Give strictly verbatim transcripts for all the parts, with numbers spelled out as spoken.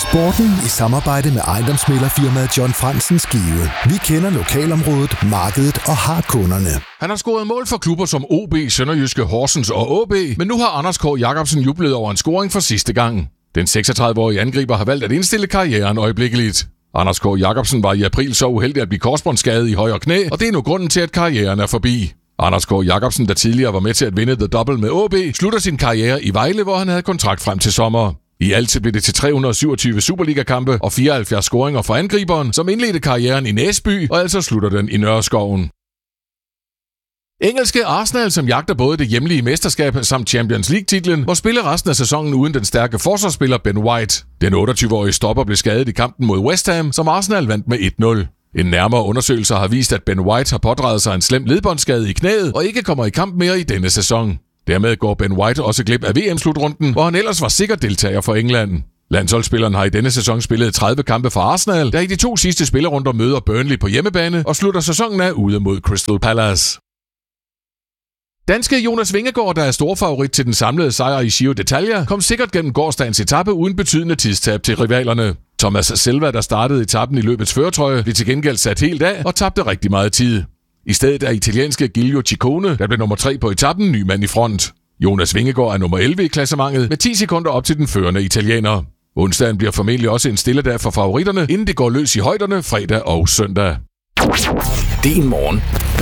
Sporten i samarbejde med ejendomsmæglerfirmaet John Frantzen Skive. Vi kender lokalområdet, markedet og har kunderne. Han har scoret mål for klubber som O B, Sønderjyske, Horsens og A B, men nu har Anders K. Jacobsen jublet over en scoring for sidste gang. Den seksogtredive-årige angriber har valgt at indstille karrieren øjeblikkeligt. Anders K. Jacobsen var i april så uheldig at blive korsbåndsskadet i højre knæ, og det er nu grunden til, at karrieren er forbi. Anders K. Jacobsen, der tidligere var med til at vinde The Double med A B, slutter sin karriere i Vejle, hvor han havde kontrakt frem til sommer. I alt blev det til tre hundrede og syvogtyve Superliga-kampe og fireoghalvfjerds scoringer for angriberen, som indledte karrieren i Næsby og altså slutter den i Nørreskoven. Engelske Arsenal, som jagter både det hjemlige mesterskab samt Champions League-titlen, må spille resten af sæsonen uden den stærke forsvarsspiller Ben White. Den otteogtyve-årige stopper blev skadet i kampen mod West Ham, som Arsenal vandt med et nul. En nærmere undersøgelse har vist, at Ben White har pådraget sig en slem ledbåndsskade i knæet og ikke kommer i kamp mere i denne sæson. Dermed går Ben White også glip af V M-slutrunden, hvor han ellers var sikker deltager for England. Landsholdsspilleren har i denne sæson spillet tredive kampe for Arsenal, der i de to sidste spillerunder møder Burnley på hjemmebane og slutter sæsonen af ude mod Crystal Palace. Danske Jonas Vingegaard, der er stor favorit til den samlede sejr i Giro d'Italia, kom sikkert gennem gårsdagens etape uden betydende tidstab til rivalerne. Thomas Selva, der startede etappen i løbets førertrøje, blev til gengæld sat helt af og tabte rigtig meget tid. I stedet er italienske Giulio Ciccone, der blev nummer tre på etappen, ny mand i front. Jonas Vingegaard er nummer elleve i klassementet med ti sekunder op til den førende italiener. Onsdagen bliver formentlig også en stille dag for favoritterne, inden det går løs i højderne fredag og søndag. Din morgen.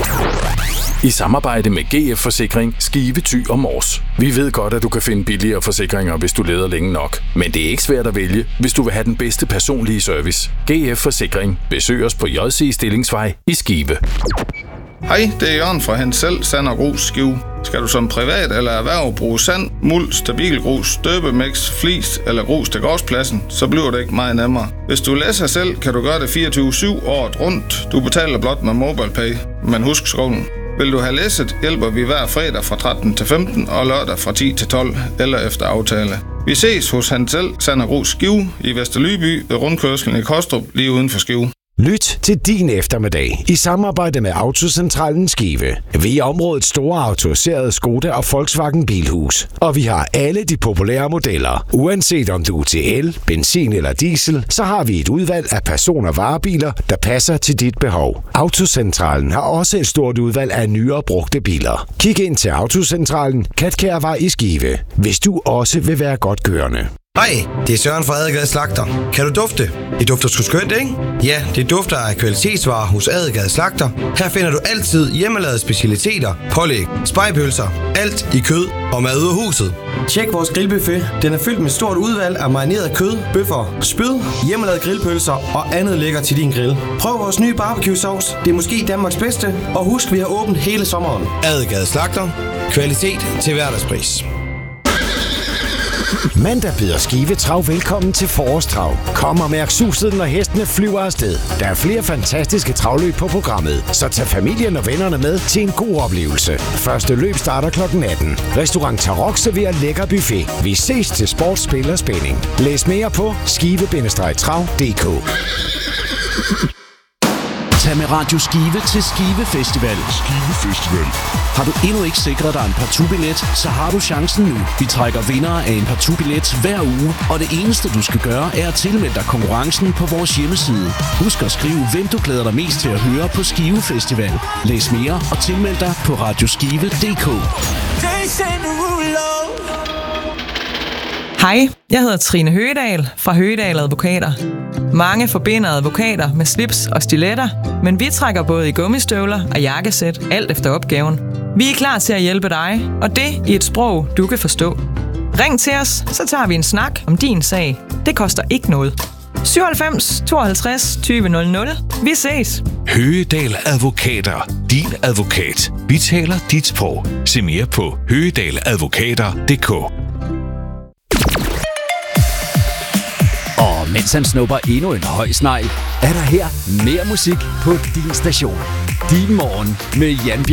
I samarbejde med G F Forsikring, Skive, Thy og Mors. Vi ved godt, at du kan finde billigere forsikringer, hvis du leder længe nok. Men det er ikke svært at vælge, hvis du vil have den bedste personlige service. G F Forsikring. Besøg os på J C Stillingsvej i Skive. Hej, det er Jørgen fra Hensel, Sand og Grus, Skive. Skal du som privat eller erhverv bruge sand, muld, stabilgrus, støbemix, flis eller grus til gårdspladsen, så bliver det ikke meget nemmere. Hvis du læser selv, kan du gøre det fireogtyve syv året rundt. Du betaler blot med MobilePay, men husk skolen. Vil du have læsset, hjælper vi hver fredag fra tretten til femten og lørdag fra ti til tolv eller efter aftale. Vi ses hos Hensel, Sand og Grus, Skive i Vesterlyby ved rundkørslen i Kostrup lige uden for Skive. Lyt til din eftermiddag i samarbejde med Autocentralen Skive. Vi er områdets store autoriserede Skoda og Volkswagen Bilhus. Og vi har alle de populære modeller. Uanset om du er til el, benzin eller diesel, så har vi et udvalg af person- og varebiler, der passer til dit behov. Autocentralen har også et stort udvalg af nyere brugte biler. Kig ind til Autocentralen, Katkærvej i Skive, hvis du også vil være godt kørende. Hej, det er Søren fra Adelgade Slagter. Kan du dufte? Det dufter sgu skønt, ikke? Ja, det dufter af kvalitetsvarer hos Adelgade Slagter. Her finder du altid hjemmelavede specialiteter, pålæg, spegepølser, alt i kød og mad ud af huset. Tjek vores grillbuffet. Den er fyldt med stort udvalg af marineret kød, bøffer, spyd, hjemmelavede grillpølser og andet lækker til din grill. Prøv vores nye barbecue sauce. Det er måske Danmarks bedste. Og husk, vi har åbent hele sommeren. Adelgade Slagter. Kvalitet til hverdagspris. Mandag byder Skive Trav velkommen til forårstrav. Kom og mærk suset, når hestene flyver afsted. Der er flere fantastiske travløb på programmet, så tag familien og vennerne med til en god oplevelse. Første løb starter klokken atten. Restaurant Tarok serverer lækker buffet. Vi ses til sport, spil og spænding. Læs mere på skive trav punktum d k. Tag med Radio Skive til Skive Festival. Skive Festival. Har du endnu ikke sikret dig en partout-billet, så har du chancen nu. Vi trækker vindere af en partout-billet hver uge, og det eneste du skal gøre er at tilmelde dig konkurrencen på vores hjemmeside. Husk at skrive, hvem du glæder dig mest til at høre på Skive Festival. Læs mere og tilmeld dig på radioskive punktum d k. Hej, jeg hedder Trine Høgedal fra Høgedal Advokater. Mange forbinder advokater med slips og stiletter, men vi trækker både i gummistøvler og jakkesæt, alt efter opgaven. Vi er klar til at hjælpe dig, og det i et sprog, du kan forstå. Ring til os, så tager vi en snak om din sag. Det koster ikke noget. syvoghalvfems tooghalvtreds tyve nul nul. Vi ses. Høgedal Advokater. Din advokat. Vi taler dit sprog. Se mere på høgedaladvokater punktum d k. Og mens han snupper endnu en høj snegl, er der her mere musik på din station. Din morgen med Jan Bjerg.